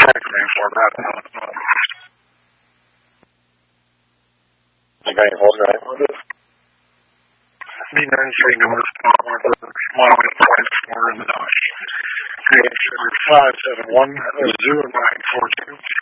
acronym for that. Okay, hold on. B9 Signal is mile points for in the notch. Page 5710942.